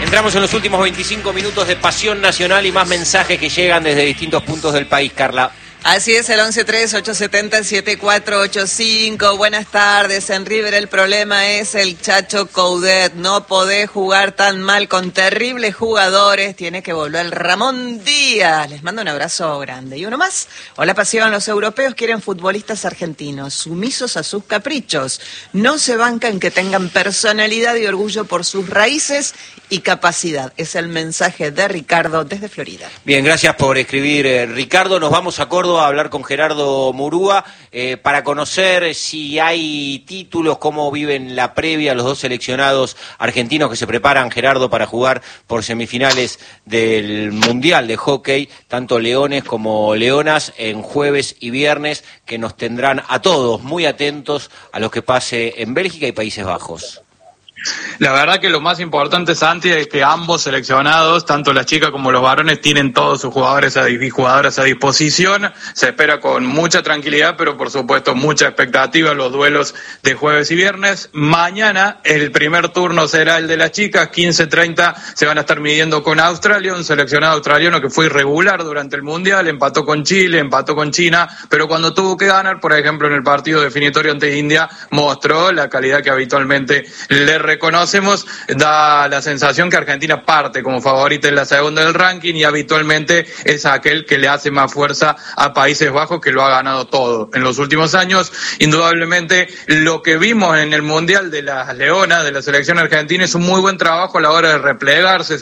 Entramos en los últimos 25 minutos de Pasión Nacional y más mensajes que llegan desde distintos puntos del país, Carla. Así es, el 1138707485. Buenas tardes. En River el problema es el Chacho Coudet. No podés jugar tan mal con terribles jugadores. Tiene que volver Ramón Díaz. Les mando un abrazo grande. Y uno más. Hola, Pasión. Los europeos quieren futbolistas argentinos, sumisos a sus caprichos. No se bancan que tengan personalidad y orgullo por sus raíces y capacidad. Es el mensaje de Ricardo desde Florida. Bien, gracias por escribir, Ricardo. Nos vamos a Córdoba a hablar con Gerardo Murúa para conocer si hay títulos, cómo viven la previa los dos seleccionados argentinos que se preparan, Gerardo, para jugar por semifinales del Mundial de Hockey, tanto leones como leonas, en jueves y viernes, que nos tendrán a todos muy atentos a lo que pase en Bélgica y Países Bajos. La verdad que lo más importante, Santi, es que ambos seleccionados, tanto las chicas como los varones, tienen todos sus jugadores y jugadoras a disposición. Se espera con mucha tranquilidad, pero por supuesto mucha expectativa los duelos de jueves y viernes. Mañana el primer turno será el de las chicas, 15:30 se van a estar midiendo con Australia, un seleccionado australiano que fue irregular durante el Mundial, empató con Chile, empató con China, pero cuando tuvo que ganar, por ejemplo en el partido definitorio ante India, mostró la calidad que habitualmente le reconocemos. Da la sensación que Argentina parte como favorita en la segunda del ranking y habitualmente es aquel que le hace más fuerza a Países Bajos, que lo ha ganado todo en los últimos años. Indudablemente lo que vimos en el Mundial de las Leonas, de la selección argentina, es un muy buen trabajo a la hora de replegarse.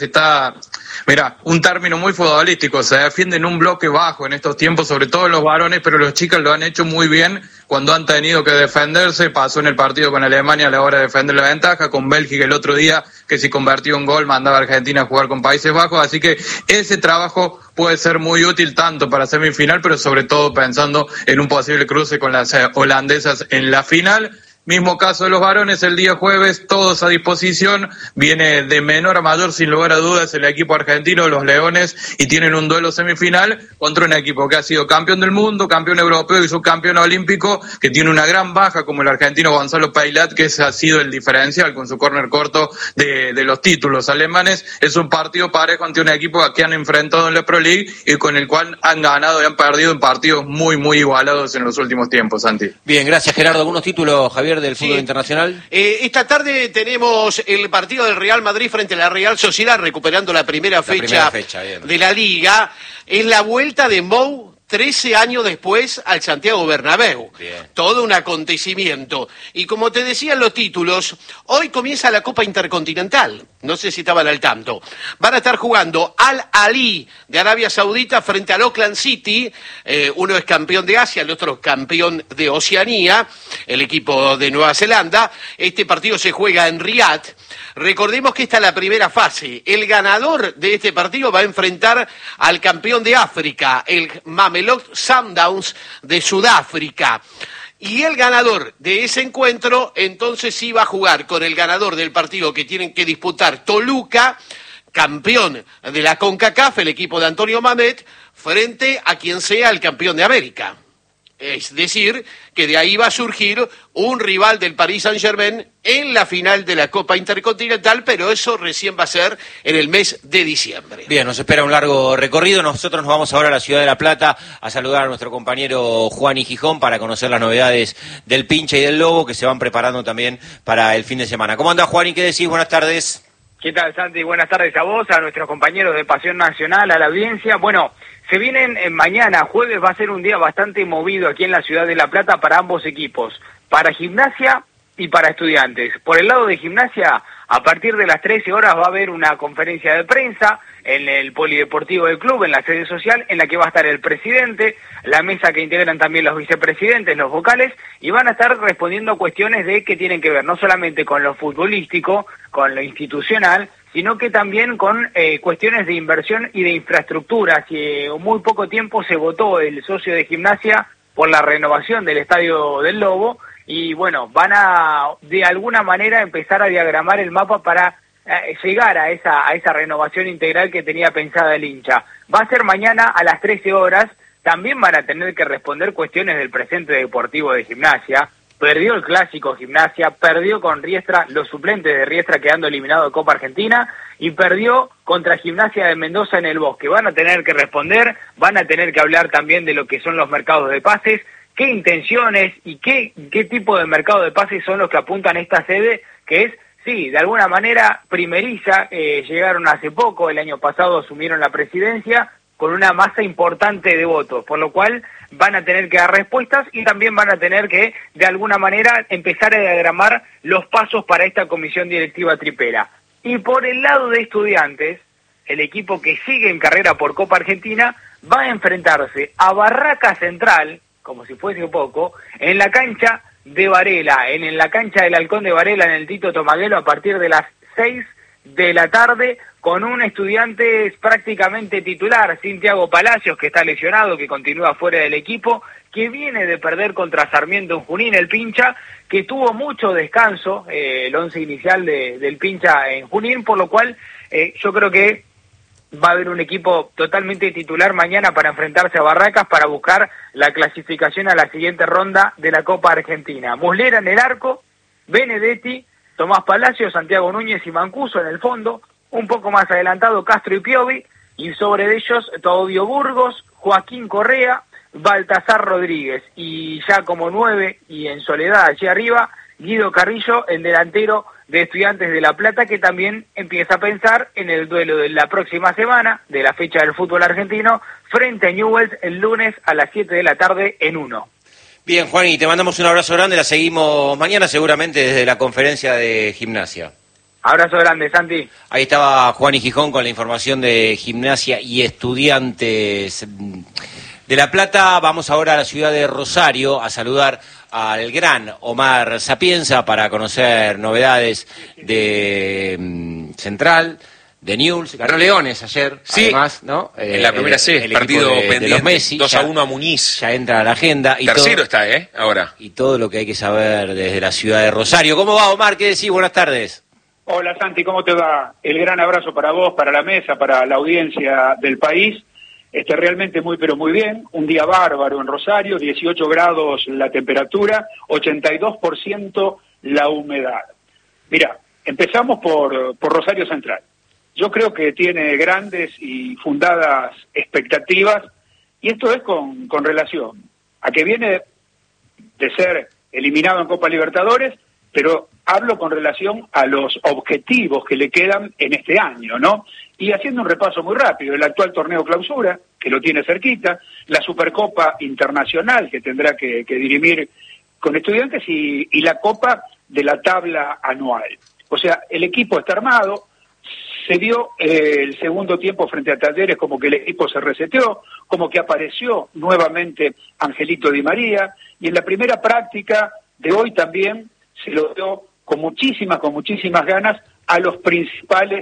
Un término muy futbolístico, se defienden un bloque bajo en estos tiempos, sobre todo los varones, pero los chicos lo han hecho muy bien cuando han tenido que defenderse. Pasó en el partido con Alemania a la hora de defender la ventaja, con Bélgica el otro día, que si convertía un gol mandaba a Argentina a jugar con Países Bajos, así que ese trabajo puede ser muy útil tanto para semifinal, pero sobre todo pensando en un posible cruce con las holandesas en la final. Mismo caso de los varones, el día jueves, todos a disposición. Viene de menor a mayor, sin lugar a dudas, el equipo argentino, los Leones, y tienen un duelo semifinal contra un equipo que ha sido campeón del mundo, campeón europeo y subcampeón olímpico, que tiene una gran baja como el argentino Gonzalo Peilat, que ese ha sido el diferencial con su córner corto de los títulos alemanes. Es un partido parejo ante un equipo que han enfrentado en la Pro League y con el cual han ganado y han perdido en partidos muy, muy igualados en los últimos tiempos, Santi. Bien, gracias, Gerardo. ¿Algunos títulos, Javier, del fútbol internacional? Esta tarde tenemos el partido del Real Madrid frente a la Real Sociedad, recuperando la primera fecha de la Liga. Es la vuelta de Mou 13 años después al Santiago Bernabéu. Bien. Todo un acontecimiento. Y como te decían los títulos, hoy comienza la Copa Intercontinental. No sé si estaban al tanto. Van a estar jugando Al Ahly de Arabia Saudita frente al Auckland City. Uno es campeón de Asia, el otro es campeón de Oceanía, el equipo de Nueva Zelanda. Este partido se juega en Riad. Recordemos que esta es la primera fase. El ganador de este partido va a enfrentar al campeón de África, el Mamelodi Sundowns de Sudáfrica. Y el ganador de ese encuentro, entonces sí va a jugar con el ganador del partido que tienen que disputar Toluca, campeón de la CONCACAF, el equipo de Antonio Mamet, frente a quien sea el campeón de América. Es decir, que de ahí va a surgir un rival del Paris Saint-Germain en la final de la Copa Intercontinental, pero eso recién va a ser en el mes de diciembre. Bien, nos espera un largo recorrido. Nosotros nos vamos ahora a la ciudad de La Plata a saludar a nuestro compañero Juan y Gijón para conocer las novedades del Pinche y del Lobo, que se van preparando también para el fin de semana. ¿Cómo anda, Juan, y qué decís? Buenas tardes. ¿Qué tal, Santi? Buenas tardes a vos, a nuestros compañeros de Pasión Nacional, a la audiencia. Bueno, se vienen mañana, jueves, va a ser un día bastante movido aquí en la ciudad de La Plata para ambos equipos, para Gimnasia y para Estudiantes. Por el lado de Gimnasia, a partir de las 13 horas va a haber una conferencia de prensa en el polideportivo del club, en la sede social, en la que va a estar el presidente, la mesa que integran también los vicepresidentes, los vocales, y van a estar respondiendo cuestiones de que tienen que ver no solamente con lo futbolístico, con lo institucional, sino que también con cuestiones de inversión y de infraestructura. Hace muy poco tiempo se votó el socio de Gimnasia por la renovación del Estadio del Lobo, y bueno, van a de alguna manera empezar a diagramar el mapa para llegar a esa renovación integral que tenía pensada el hincha. Va a ser mañana a las 13 horas, también van a tener que responder cuestiones del presente deportivo de Gimnasia. Perdió el clásico Gimnasia, perdió con Riestra, los suplentes de Riestra quedando eliminado de Copa Argentina, y perdió contra Gimnasia de Mendoza en el Bosque. Van a tener que responder, van a tener que hablar también de lo que son los mercados de pases, qué intenciones y qué tipo de mercado de pases son los que apuntan a esta sede, que es, sí, de alguna manera primeriza. Llegaron hace poco, el año pasado asumieron la presidencia con una masa importante de votos, por lo cual van a tener que dar respuestas y también van a tener que, de alguna manera, empezar a diagramar los pasos para esta comisión directiva tripera. Y por el lado de Estudiantes, el equipo que sigue en carrera por Copa Argentina va a enfrentarse a Barraca Central, como si fuese poco, en la cancha de Varela, en la cancha del Halcón de Varela, en el Tito Tomaguelo, a partir de las 6 de la tarde, con un Estudiantes prácticamente titular, Santiago Palacios, que está lesionado, que continúa fuera del equipo, que viene de perder contra Sarmiento en Junín, el Pincha, que tuvo mucho descanso, el once inicial del Pincha en Junín, por lo cual yo creo que va a haber un equipo totalmente titular mañana para enfrentarse a Barracas, para buscar la clasificación a la siguiente ronda de la Copa Argentina. Muslera en el arco, Benedetti, Tomás Palacio, Santiago Núñez y Mancuso en el fondo, un poco más adelantado Castro y Piovi, y sobre ellos Todio Burgos, Joaquín Correa, Baltasar Rodríguez, y ya como 9 y en soledad allí arriba, Guido Carrillo, el delantero de Estudiantes de La Plata, que también empieza a pensar en el duelo de la próxima semana, de la fecha del fútbol argentino, frente a Newell's el lunes a las 7 de la tarde en 1. Bien, Juan, y te mandamos un abrazo grande, la seguimos mañana seguramente desde la conferencia de Gimnasia. Abrazo grande, Santi. Ahí estaba Juan y Gijón con la información de Gimnasia y Estudiantes de La Plata. Vamos ahora a la ciudad de Rosario a saludar al gran Omar Sapienza para conocer novedades de Central, de Newell's. Ganó Leones ayer, sí, además, ¿no? En la primera C, el partido pendiente, de los Messi, 2-1 a Muniz. Ya entra a la agenda. Y tercero está, ahora. Y todo lo que hay que saber desde la ciudad de Rosario. ¿Cómo va, Omar? ¿Qué decís? Buenas tardes. Hola, Santi, ¿cómo te va? El gran abrazo para vos, para la mesa, para la audiencia del país. Realmente muy, pero muy bien. Un día bárbaro en Rosario, 18 grados la temperatura, 82% la humedad. Mira, empezamos por Rosario Central. Yo creo que tiene grandes y fundadas expectativas, y esto es con relación a que viene de ser eliminado en Copa Libertadores, pero hablo con relación a los objetivos que le quedan en este año, ¿no? Y haciendo un repaso muy rápido, el actual torneo clausura, que lo tiene cerquita, la Supercopa Internacional, que tendrá que dirimir con Estudiantes, y la Copa de la tabla anual. O sea, el equipo está armado. Se vio el segundo tiempo frente a Talleres como que el equipo se reseteó, como que apareció nuevamente Angelito Di María, y en la primera práctica de hoy también se lo dio con muchísimas ganas a los principales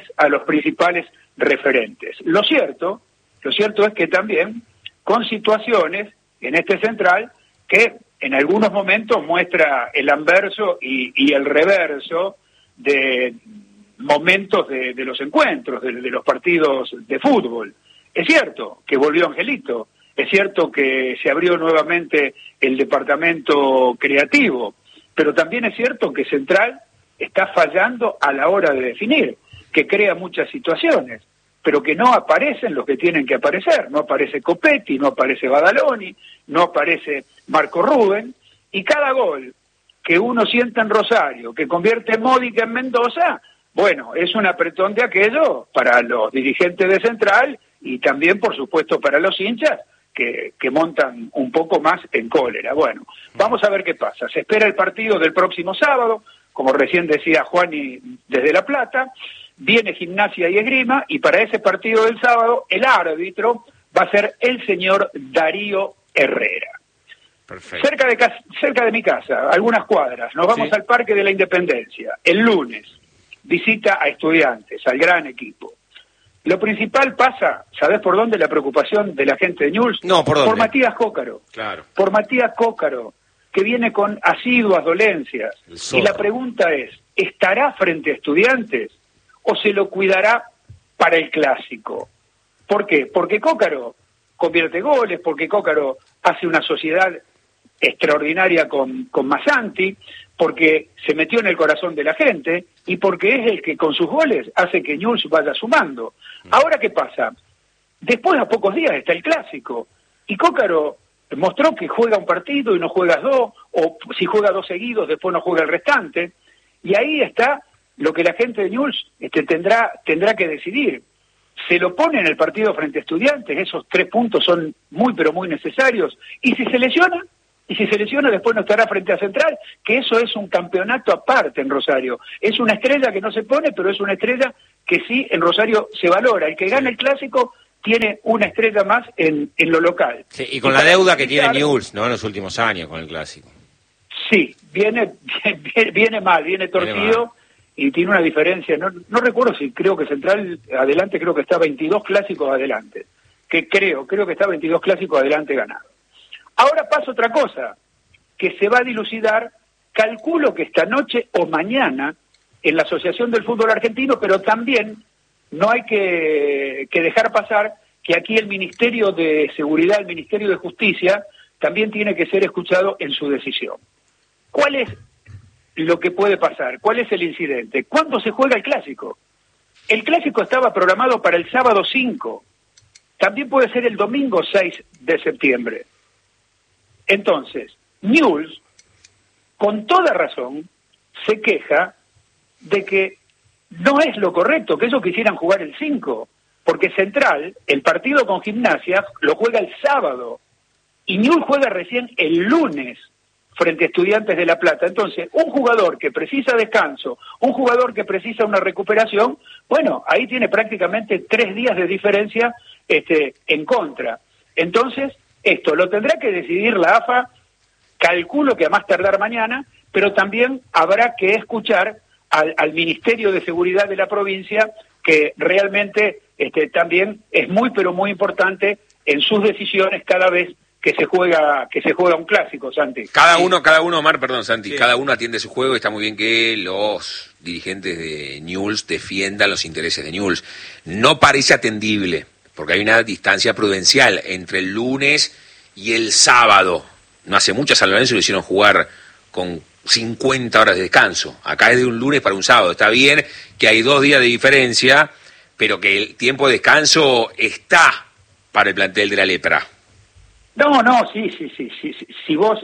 referentes. Lo cierto es que también con situaciones en este Central que en algunos momentos muestra el anverso y el reverso de momentos de los encuentros, de los partidos de fútbol. Es cierto que volvió Angelito, es cierto que se abrió nuevamente el departamento creativo, pero también es cierto que Central está fallando a la hora de definir, que crea muchas situaciones, pero que no aparecen los que tienen que aparecer. No aparece Copetti, no aparece Badaloni, no aparece Marco Rubén, y cada gol que uno sienta en Rosario, que convierte Módica en Mendoza, bueno, es un apretón de aquello para los dirigentes de Central y también, por supuesto, para los hinchas que montan un poco más en cólera. Bueno, vamos a ver qué pasa. Se espera el partido del próximo sábado, como recién decía Juani desde La Plata, viene Gimnasia y Esgrima, y para ese partido del sábado el árbitro va a ser el señor Darío Herrera. Perfecto. Cerca de mi casa, algunas cuadras, nos vamos al Parque de la Independencia. El lunes, visita a Estudiantes, al gran equipo. Lo principal pasa, ¿sabés por dónde la preocupación de la gente de Newell's? No, ¿por dónde? Por Matías Cócaro. Claro. Por Matías Cócaro, que viene con asiduas dolencias. Y la pregunta es, ¿estará frente a Estudiantes o se lo cuidará para el Clásico? ¿Por qué? Porque Cócaro convierte goles, porque Cócaro hace una sociedad extraordinaria con Massanti, porque se metió en el corazón de la gente y porque es el que con sus goles hace que Newell's vaya sumando. Ahora, ¿qué pasa? Después, a pocos días, está el Clásico, y Cócaro mostró que juega un partido y no juegas dos, o si juega dos seguidos, después no juega el restante, y ahí está lo que la gente de Newell's tendrá que decidir. Se lo pone en el partido frente a Estudiantes, esos 3 puntos son muy pero muy necesarios, y si se lesiona después no estará frente a Central, que eso es un campeonato aparte en Rosario. Es una estrella que no se pone, pero es una estrella que sí en Rosario se valora. El que gana el Clásico tiene una estrella más en lo local. Sí, y con la deuda que tiene Newell's, ¿no?, en los últimos años con el Clásico. Sí, viene mal, viene torcido y tiene una diferencia. No recuerdo si creo que Central adelante, creo que está 22 clásicos adelante. Creo que está 22 clásicos adelante ganado. Ahora pasa otra cosa, que se va a dilucidar, calculo que esta noche o mañana, en la Asociación del Fútbol Argentino, pero también no hay que dejar pasar que aquí el Ministerio de Seguridad, el Ministerio de Justicia, también tiene que ser escuchado en su decisión. ¿Cuál es lo que puede pasar? ¿Cuál es el incidente? ¿Cuándo se juega el Clásico? El Clásico estaba programado para el sábado 5, también puede ser el domingo 6 de septiembre. Entonces, Newell's, con toda razón, se queja de que no es lo correcto, que ellos quisieran jugar el 5, porque Central, el partido con Gimnasia, lo juega el sábado, y Newell's juega recién el lunes frente a Estudiantes de La Plata. Entonces, un jugador que precisa descanso, un jugador que precisa una recuperación, bueno, ahí tiene prácticamente 3 días de diferencia en contra. Entonces, esto lo tendrá que decidir la AFA, calculo que a más tardar mañana, pero también habrá que escuchar al Ministerio de Seguridad de la provincia, que realmente también es muy pero muy importante en sus decisiones cada vez que se juega un clásico, Santi. Cada uno, Omar, perdón, Santi, sí. Cada uno atiende su juego y está muy bien que los dirigentes de Newell's defiendan los intereses de Newell's. No parece atendible, porque hay una distancia prudencial entre el lunes y el sábado. No hace mucho a San Lorenzo lo hicieron jugar con 50 horas de descanso. Acá es de un lunes para un sábado. Está bien que hay 2 días de diferencia, pero que el tiempo de descanso está para el plantel de la Lepra. No, sí. Si vos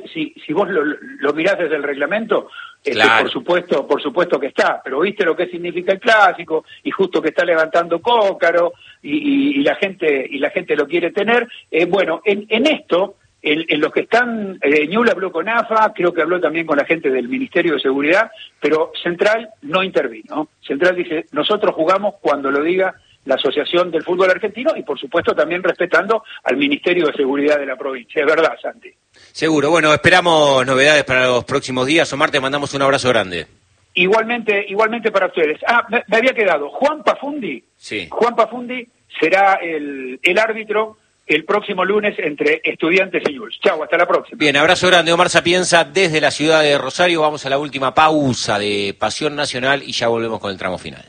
lo mirás desde el reglamento, claro. por supuesto que está, pero viste lo que significa el Clásico, y justo que está levantando Cócaro, y la gente lo quiere tener. Bueno, en esto, en los que están, Newell's habló con AFA, creo que habló también con la gente del Ministerio de Seguridad, pero Central no intervino. Central dice, nosotros jugamos cuando lo diga la Asociación del Fútbol Argentino, y por supuesto también respetando al Ministerio de Seguridad de la provincia. Es verdad, Santi. Seguro. Bueno, esperamos novedades para los próximos días. Omar, te mandamos un abrazo grande. Igualmente para ustedes. Me había quedado. Juan Pafundi. Sí. Juan Pafundi será el árbitro el próximo lunes entre Estudiantes y Newell's. Chau, hasta la próxima. Bien, abrazo grande, Omar Sapienza, desde la ciudad de Rosario. Vamos a la última pausa de Pasión Nacional y ya volvemos con el tramo final.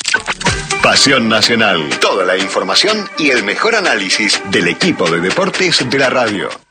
Pasión Nacional. Toda la información y el mejor análisis del equipo de deportes de la radio.